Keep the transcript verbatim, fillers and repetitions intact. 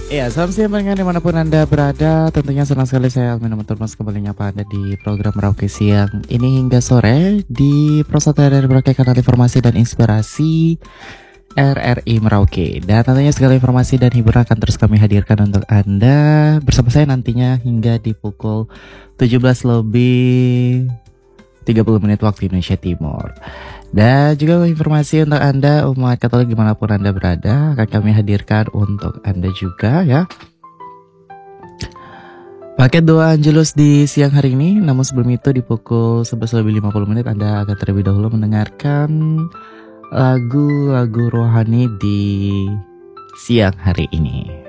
Iya, salam siang pendengar dimanapun Anda berada. Tentunya senang sekali saya Almin Mas kembali nyapa Anda di program Merauke Siang ini hingga sore di Prosata dari Merauke, Kanal Informasi dan Inspirasi R R I Merauke. Dan tentunya segala informasi dan hiburan akan terus kami hadirkan untuk Anda bersama saya nantinya hingga di pukul tujuh belas lebih tiga puluh menit waktu Indonesia Timur. Dan juga informasi untuk Anda umat Katolik dimanapun Anda berada akan kami hadirkan untuk Anda juga ya. Paket doa Angelus di siang hari ini. Namun sebelum itu di pukul sebelas lebih lima puluh menit Anda akan terlebih dahulu mendengarkan lagu-lagu rohani di siang hari ini.